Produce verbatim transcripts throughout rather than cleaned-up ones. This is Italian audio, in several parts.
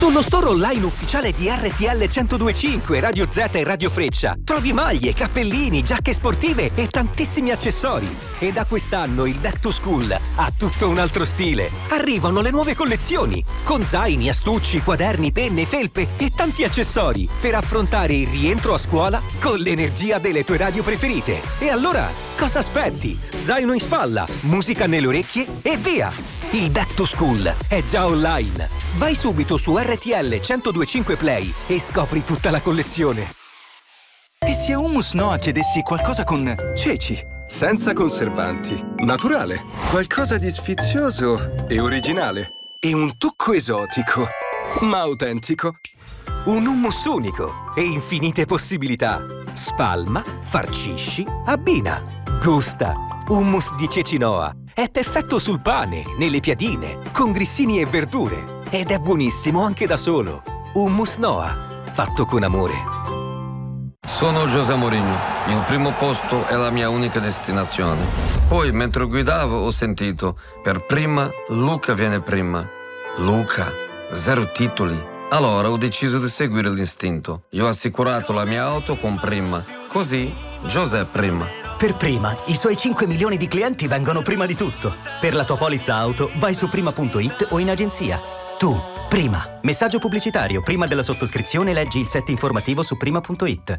Sullo store online ufficiale di R T L centodue e cinque, Radio Z e Radio Freccia trovi maglie, cappellini, giacche sportive e tantissimi accessori. E da quest'anno il Back to School ha tutto un altro stile. Arrivano le nuove collezioni con zaini, astucci, quaderni, penne, felpe e tanti accessori per affrontare il rientro a scuola con l'energia delle tue radio preferite. E allora, cosa aspetti? Zaino in spalla, musica nelle orecchie e via! Il Back to School è già online. Vai subito su R T L centodue e cinque Play e scopri tutta la collezione. E se a Hummus Noa chiedessi qualcosa con ceci? Senza conservanti, naturale, qualcosa di sfizioso e originale. E un tocco esotico, ma autentico. Un hummus unico e infinite possibilità. Spalma, farcisci, abbina, gusta. Hummus di ceci Noa. È perfetto sul pane, nelle piadine, con grissini e verdure. Ed è buonissimo anche da solo. Hummus Noa, fatto con amore. Sono José Mourinho. Il primo posto è la mia unica destinazione. Poi, mentre guidavo, ho sentito: per prima, Luca viene prima. Luca, zero titoli. Allora ho deciso di seguire l'istinto. Io ho assicurato la mia auto con Prima. Così, José prima. Per Prima, i suoi cinque milioni di clienti vengono prima di tutto. Per la tua polizza auto, vai su prima punto it o in agenzia. Tu, Prima. Messaggio pubblicitario. Prima della sottoscrizione leggi il set informativo su prima punto it.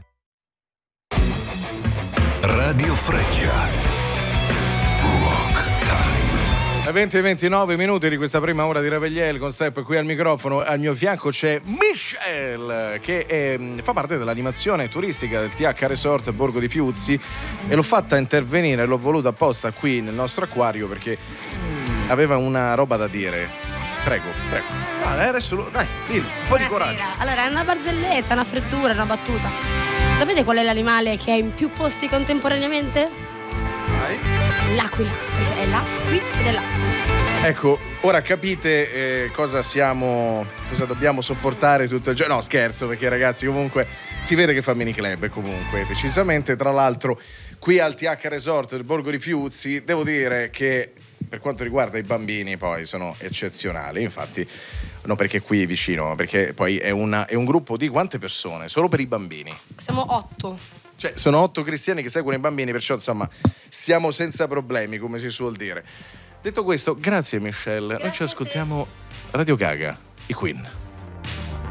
Radio Freccia. venti e ventinove minuti di questa prima ora di Revegliel con Step qui al microfono. Al mio fianco c'è Michelle che è, fa parte dell'animazione turistica del T H Resort Borgo di Fiuzzi e l'ho fatta intervenire, l'ho voluta apposta qui nel nostro acquario perché aveva una roba da dire. Prego, prego. Ah, adesso, dai, dillo, un po' di coraggio. Allora, è una barzelletta, una frittura, una battuta. Sapete qual è l'animale che è in più posti contemporaneamente? Vai. L'aquila, perché è là, qui ed è là. Ecco, ora capite eh, cosa siamo, cosa dobbiamo sopportare tutto il giorno. No, scherzo, perché ragazzi comunque si vede che fa mini club comunque, decisamente. Tra l'altro qui al T H Resort del Borgo di Fiuzzi devo dire che per quanto riguarda i bambini poi sono eccezionali, infatti no, perché qui vicino, perché poi è, una, è un gruppo di quante persone? Solo per i bambini? Siamo otto. Cioè, sono otto cristiani che seguono i bambini, perciò insomma stiamo senza problemi, come si suol dire. Detto questo, grazie Michelle, grazie. Noi ci ascoltiamo Radio Gaga, i Queen.